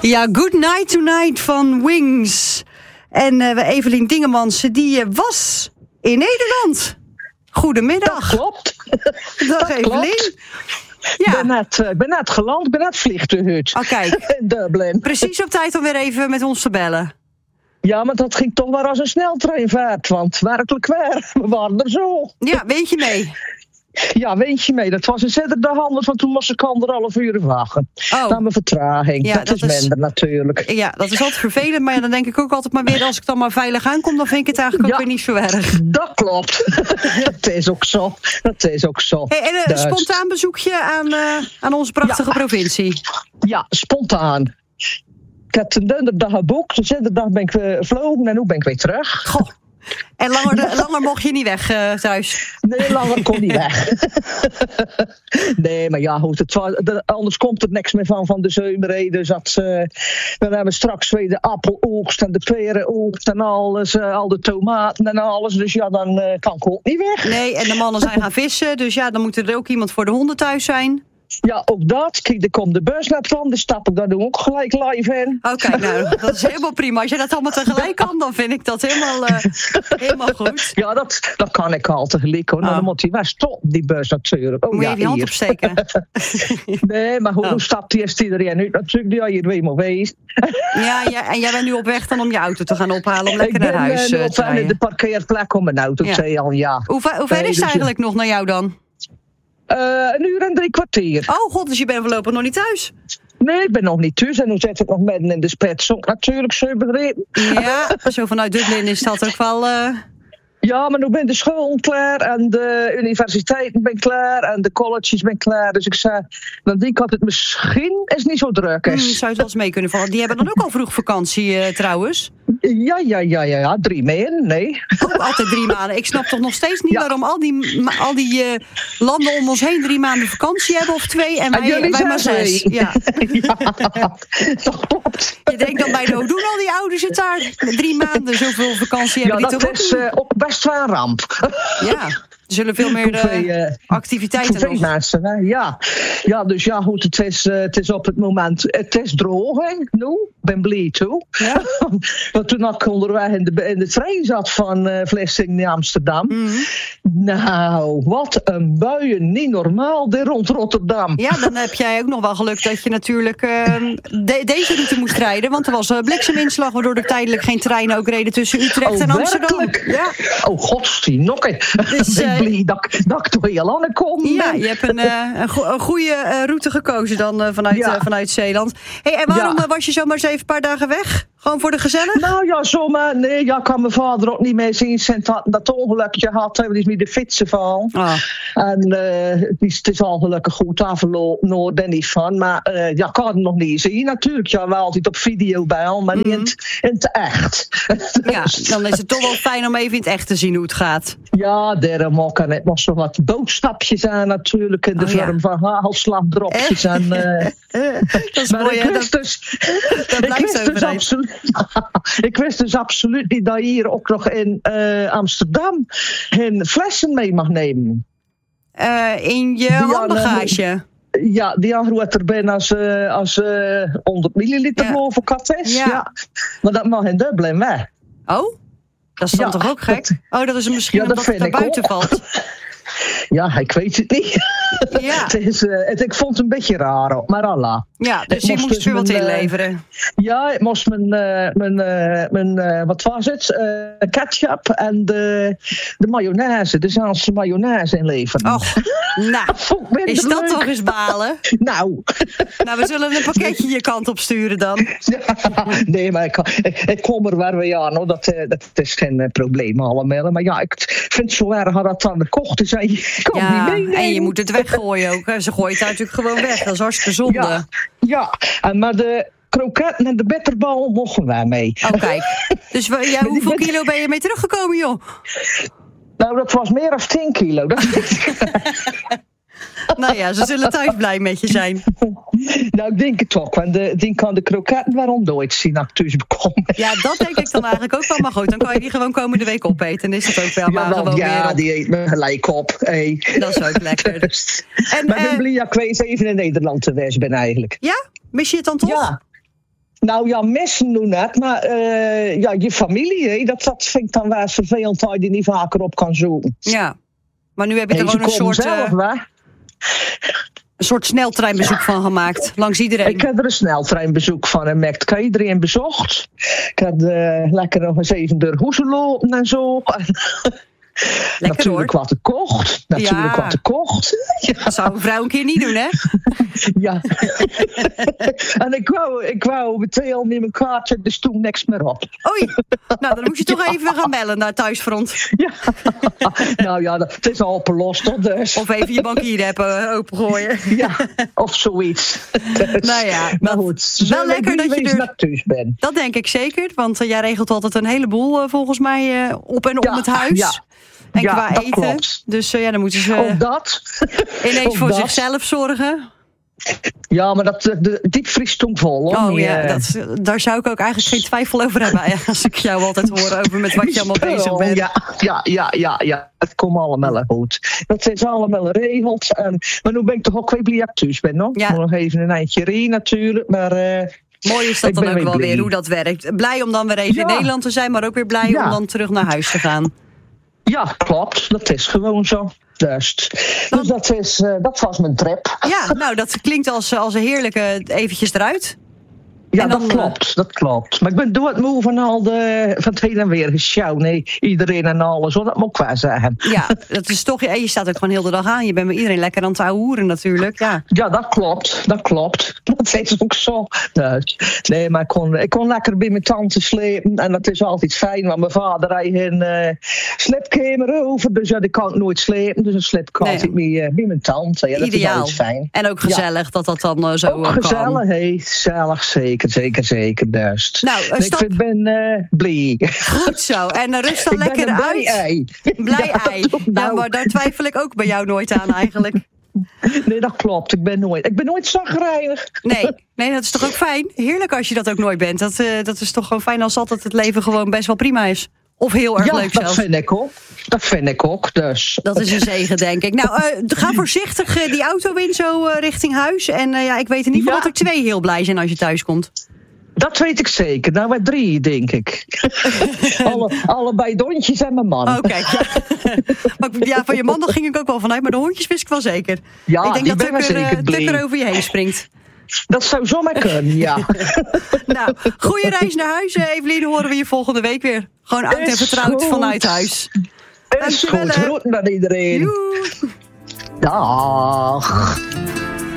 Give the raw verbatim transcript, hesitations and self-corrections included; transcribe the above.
Ja, Good Night Tonight van Wings. En uh, Evelien Dingemans, die uh, was in Nederland. Goedemiddag. Dat klopt. Dag dat Evelien. Klopt. Ja. Ik ben net, uh, ben net geland, ik ben net vliegtuig. Oh, kijk. In Dublin. Precies op tijd om weer even met ons te bellen. Ja, maar dat ging toch maar als een sneltreinvaart, want werkelijk waar, we waren er zo. Ja, weet je mee? Ja, weet je mee, dat was een zetterdaghand, want toen moest ik anderhalf uur wachten. Oh. Dan mijn vertraging, Ja, dat, dat is is- minder natuurlijk. Ja, dat is altijd vervelend, maar ja, dan denk ik ook altijd maar weer... als ik dan maar veilig aankom, dan vind ik het eigenlijk ook Ja. weer niet zo erg. Dat klopt, dat is ook zo, dat is ook zo. Hey, en een Dus, spontaan bezoekje aan, uh, aan onze prachtige Ja. provincie. Ja, spontaan. Ik heb de donderdag geboekt, de zaterdag ben ik uh, gevlogen en nu ben ik weer terug. Goh. En langer, de- langer mocht je niet weg uh, thuis. Nee, langer kon niet weg. Nee, maar ja, goed, het was, de, anders komt er niks meer van van de zomerij. Dus dat, uh, dan hebben we straks weer de appeloogst en de perenoogst en alles, uh, al de tomaten en alles. Dus ja, dan uh, kan ik ook niet weg. Nee, en de mannen zijn gaan vissen, dus ja, dan moet er ook iemand voor de honden thuis zijn. Ja, ook dat. Kijk, er komt de bus net van, dus stap ik daar nu ook gelijk live in. Oké, nou, dat is helemaal prima. Als je dat allemaal tegelijk kan, dan vind ik dat helemaal, uh, helemaal goed. Ja, dat, dat kan ik al tegelijk hoor. Nou, Oh. dan moet hij wel stoppen, die bus natuurlijk. Oh, Moet je ja, even je hand hier. opsteken? Nee, maar hoe, Oh. hoe stapt eerst iedereen uit? Natuurlijk, ja, hier weer maar wees. Ja, ja, en jij bent nu op weg dan om je auto te gaan ophalen om lekker Ik naar ben huis uh, uh, op te weg in de rijden. parkeerplek om mijn auto Ja. te ja. al, ja. Hoe, ver- hoe ver Nee, is dus het eigenlijk nog naar jou dan? Uh, een uur en drie kwartier. Oh god, dus je bent voorlopig nog niet thuis. Nee, ik ben nog niet thuis en nu zit ik nog midden in de spits. Ook natuurlijk, zo begrepen. Ja, zo vanuit Dublin is dat ook wel... Uh... Ja, maar nu ben de school klaar en de universiteiten ben klaar en de colleges ben klaar. Dus ik zei, dan denk ik dat het misschien is niet zo druk Hmm, is. zou het wel eens mee kunnen vallen. Die hebben dan ook al vroeg vakantie uh, trouwens. Ja, ja, ja, ja, ja, drie maanden, nee. Ook altijd drie maanden. Ik snap toch nog steeds niet Ja. waarom al die, ma- al die uh, landen om ons heen drie maanden vakantie hebben of twee. En En wij, jullie wij maar zijn zes. twee. Ja. Ja, dat klopt. Je denkt dan bij de Hoedoen al die ouders zitten daar drie maanden zoveel vakantie Ja, hebben. die dat toch is ook uh, ook best wel een ramp. niet? Ja, er zullen veel meer Hoeveel, uh, uh, activiteiten Voor nog. veel mensen, hè? Ja. Ja, dus ja, goed, het is, uh, het is op het moment, het is droog, hè, nu. Ik ben blij toe. Ja? Want toen ik onderweg in de, in de trein zat van uh, Vlissingen naar Amsterdam. Mhm. Nou, wat een buien, niet normaal, dit rond Rotterdam. Ja, dan heb jij ook nog wel geluk dat je natuurlijk uh, de- deze route moest rijden. Want er was uh, blikseminslag, waardoor er tijdelijk geen treinen ook reden tussen Utrecht Oh, en Amsterdam. werkelijk? Ja. Oh, godstie, nog een. Dus, ik uh, ben blij dat, ik- dat ik door heel aan kom. Ja, je hebt een, uh, een, go- een goede uh, route gekozen dan uh, vanuit, Ja. uh, vanuit Zeeland. Hey, en waarom Ja. uh, was je zomaar eens even een paar dagen weg? Gewoon voor de gezellig? Nou ja, zomaar. Nee, ja, kan mijn vader ook niet meer zien sinds dat, dat ongelukje had. Hij is met de fietsen van. Oh. En uh, het, is, het is al gelukkig goed afgelopen, nou, daar niet van. Maar uh, ja, ik kan het nog niet zien. Natuurlijk, ja, wel altijd op video bij al, maar niet in, het- in het echt. Ja, dan is het toch wel fijn om even in het echt te zien hoe het gaat. Ja, daarom ook. En het was zo wat boodschapjes aan natuurlijk. In de Oh, ja. vorm van hagelslagdropjes. En, uh, Dat is maar mooi, ik hè? wist Dat, dus, dat ik, blijft wist dus overeind. absoluut, ik wist dus absoluut niet dat je hier ook nog in uh, Amsterdam geen flessen mee mag nemen. Uh, in je Ja, handbagage. Ja, die aan groter ben als, uh, als uh, honderd milliliter Ja. boven kat is. Ja. Ja. Maar dat mag in Dublin weg. Oh? Dat is dan Ja, toch ook gek? dat- Oh, dat is misschien Ja, dat omdat het vind daar ik buiten ook. valt. Ja, ik weet het niet. Ja. het is, uh, het, ik vond het een beetje raar, ook, maar Allah. Ja, dus Ik je moest moest dus weer wat mijn, uh, inleveren. Ja, ik moest mijn, uh, mijn, uh, mijn uh, wat was het? Uh, ketchup en de, de mayonaise, de Zaanse mayonaise inleveren. Och, nou, Vond ik minder is dat leuk. toch eens balen? Nou, Nou, we zullen een pakketje je kant op sturen dan. nee, maar ik, ik, ik kom er waar we aan, hoor. Dat, uh, dat is geen uh, probleem allemaal. Maar ja, ik vind het zo erg dat het aan de kocht is. En je kan het Ja, niet meenemen. en je moet het weggooien ook. hè. Ze gooien het daar natuurlijk gewoon weg. Dat is hartstikke zonde. Ja, ja. En, maar de kroketten en de bitterbal mochten wij mee. Oh, kijk. Dus wa- ja, hoeveel kilo ben je mee teruggekomen, joh? Nou, dat was meer dan tien kilo. Dat... Nou ja, ze zullen thuis blij met je zijn. nou, ik denk het toch. Want de, die kan de kroketten waarom nooit zien dat ik thuis bekom. Ja, dat denk ik dan eigenlijk ook wel. Maar goed, dan kan je die gewoon komende week opeten. Dan is het ook wel maar Ja, gewoon ja weer op. die eet me gelijk op. Hey. Dat is ook lekker. Dus, En, maar ik eh, ben blij dat ik weer eens even in Nederland te wezen ben eigenlijk. Ja? Mis je het dan toch? Ja. Nou ja, messen doen net, maar uh, ja, je familie, hè, dat, dat vind ik dan wel eens vervelend dat je die niet vaker op kan zoeken. Ja, maar nu heb je er hey, gewoon een soort, zelf, uh, een soort sneltreinbezoek van gemaakt, langs iedereen. Ik heb er een sneltreinbezoek van gemaakt. Ik heb iedereen bezocht. Ik heb uh, lekker nog eens even door Hoezen lopen en zo. Lekker, natuurlijk hoor. wat gekocht. Natuurlijk ja. wat gekocht. Ja. Dat zou een vrouw een keer niet doen, hè? Ja. En ik wou, ik wou meteen al niet mijn kaartje, dus toen niks meer op. Oei, nou dan moet je toch even gaan bellen naar thuisfront. Ja. Nou ja, het is al opgelost, toch dus. Of even je bankier opengooien. Ja, of zoiets. Dus, nou ja, maar goed. Wel lekker dat je er thuis bent. Dat denk ik zeker, want uh, jij regelt altijd een heleboel uh, volgens mij uh, op en om ja, het huis. Ja. En ja, qua eten. Klopt. Dus uh, ja, dan moeten ze Ook dat. ineens Ook voor dat. zichzelf zorgen. Ja, maar dat, de diepvries stond vol. Hoor. Oh ja, uh, dat, daar zou ik ook eigenlijk geen twijfel over hebben. Als ik jou altijd hoor over met wat je allemaal bezig bent. Ja, ja, ja, ja, ja. Het komt allemaal goed. Dat is allemaal geregeld. Um, maar nu ben ik toch ook weer blij dat ik thuis ben. No? Ja. Ik moet nog even een eindje rijden natuurlijk. Maar, uh, mooi is dat dan ook wel blij. weer hoe dat werkt. Blij om dan weer even ja. in Nederland te zijn, maar ook weer blij ja. om dan terug naar huis te gaan. Ja, klopt. Dat is gewoon zo. Dus, dus dat, is, uh, dat was mijn trip. Ja, nou dat klinkt als, als een heerlijke eventjes eruit. Ja, dan, dat klopt, dat klopt. Maar ik ben door het moe van al de, van het heen en weer gesjouw. Nee, iedereen en alles, hoor, dat moet ik wel zeggen. Ja, dat is toch, je staat ook gewoon heel de dag aan. Je bent met iedereen lekker aan het ouwehoeren natuurlijk. Ja. Ja, dat klopt, dat klopt. Dat is ook zo. Nee, maar ik kon, ik kon lekker bij mijn tante slepen. En dat is altijd fijn, want mijn vader had een uh, slipkamer over. Dus ja, die kan ik nooit slepen. Dus dan slip ik altijd nee. bij, uh, bij mijn tante. Ja, dat ideaal. is altijd fijn. En ook gezellig ja. dat dat dan uh, zo ook uh, kan. Gezellig, hé. Gezellig, zeker. Zeker, zeker, best. Nou, uh, ik vind, ben uh, blij. Goed zo. En uh, rust dan lekker ben een uit. Blij ei. Blij ja, ei. Nou. Ja, maar daar twijfel ik ook bij jou nooit aan eigenlijk. Nee, dat klopt. Ik ben nooit, ik ben nooit zagrijnig. Nee, nee, dat is toch ook fijn? Heerlijk als je dat ook nooit bent. Dat, uh, dat is toch gewoon fijn als altijd het leven gewoon best wel prima is. Of heel erg ja, leuk zelfs. Ja, dat vind ik ook. Dat vind ik ook, dus. Dat is een zegen, denk ik. Nou, uh, ga voorzichtig uh, die auto in zo uh, richting huis. En uh, ja, ik weet in ieder geval ja. dat er twee heel blij zijn als je thuis komt. Dat weet ik zeker. Nou, wij drie, denk ik. Alle, allebei de hondjes en mijn man. Oh, kijk. Ja. Maar ja, van je man ging ik ook wel vanuit. Maar de hondjes wist ik wel zeker. Ja, ik denk die dat ben Tukker, zeker uh, Tukker over je heen springt. Dat zou zomaar kunnen, ja. Nou, goede reis naar huis, Evelien. Horen we je volgende week weer. Gewoon oud en vertrouwd goed. Vanuit huis. Is goed. Groeten aan iedereen. Joe. Dag.